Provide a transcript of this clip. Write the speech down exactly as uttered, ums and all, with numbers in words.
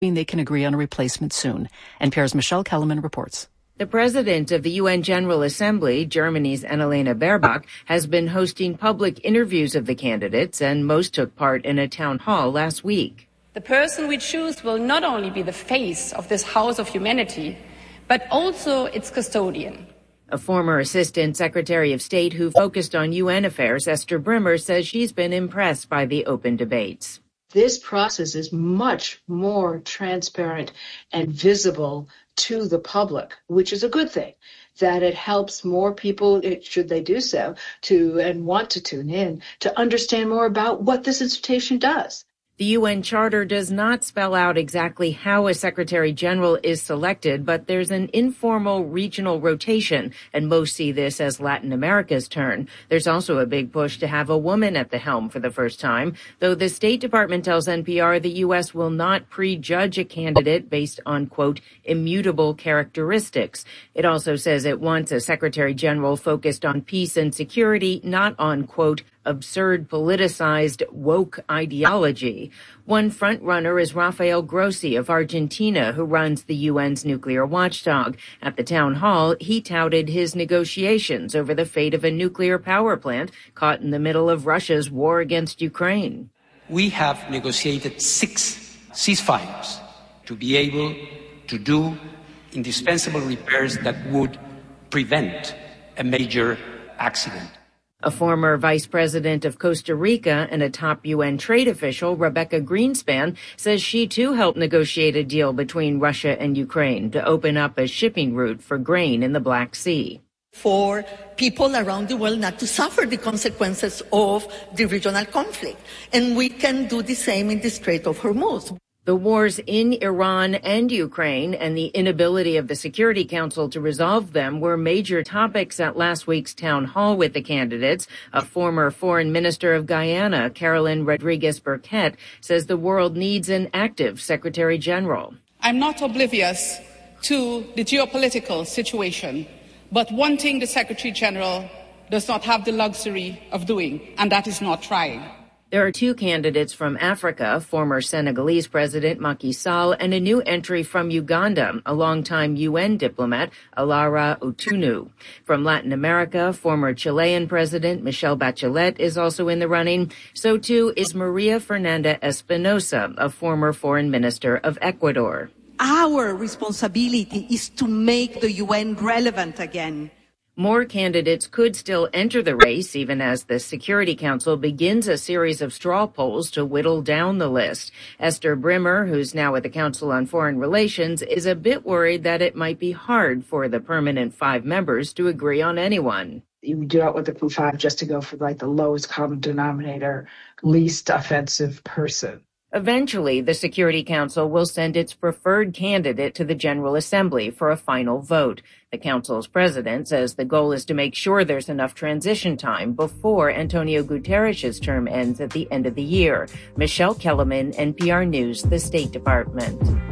They can agree on a replacement soon. N P R's Michelle Kellerman reports. The president of the U N General Assembly, Germany's Annalena Baerbock, has been hosting public interviews of the candidates, and most took part in a town hall last week. The person we choose will not only be the face of this house of humanity, but also its custodian. A former Assistant Secretary of State who focused on U N affairs, Esther Brimmer, says she's been impressed by the open debates. This process is much more transparent and visible to the public, which is a good thing, that it helps more people, should they do so, to and want to tune in, to understand more about what this institution does. The U N Charter does not spell out exactly how a Secretary General is selected, but there's an informal regional rotation, and most see this as Latin America's turn. There's also a big push to have a woman at the helm for the first time, though the State Department tells N P R the U S will not prejudge a candidate based on, quote, immutable characteristics. It also says it wants a Secretary General focused on peace and security, not on, quote, absurd politicized woke ideology. One frontrunner is Rafael Grossi of Argentina, who runs the U N's nuclear watchdog. At the town hall, he touted his negotiations over the fate of a nuclear power plant caught in the middle of Russia's war against Ukraine. We have negotiated six ceasefires to be able to do indispensable repairs that would prevent a major accident. A former vice president of Costa Rica and a top U N trade official, Rebecca Greenspan, says she too helped negotiate a deal between Russia and Ukraine to open up a shipping route for grain in the Black Sea. For people around the world not to suffer the consequences of the regional conflict. And we can do the same in the Strait of Hormuz. The wars in Iran and Ukraine and the inability of the Security Council to resolve them were major topics at last week's town hall with the candidates. A former foreign minister of Guyana, Carolyn Rodriguez Burkett, says the world needs an active Secretary General. I'm not oblivious to the geopolitical situation, but one thing the Secretary General does not have the luxury of doing, and that is not trying. There are two candidates from Africa, former Senegalese President Macky Sall, and a new entry from Uganda, a longtime U N diplomat, Alara Otunu. From Latin America, former Chilean President Michelle Bachelet is also in the running. So too is Maria Fernanda Espinosa, a former foreign minister of Ecuador. Our responsibility is to make the U N relevant again. More candidates could still enter the race, even as the Security Council begins a series of straw polls to whittle down the list. Esther Brimmer, who's now at the Council on Foreign Relations, is a bit worried that it might be hard for the permanent five members to agree on anyone. You do not want the five just to go for like the lowest common denominator, least offensive person. Eventually, the Security Council will send its preferred candidate to the General Assembly for a final vote. The Council's president says the goal is to make sure there's enough transition time before Antonio Guterres' term ends at the end of the year. Michelle Kellerman, N P R News, the State Department.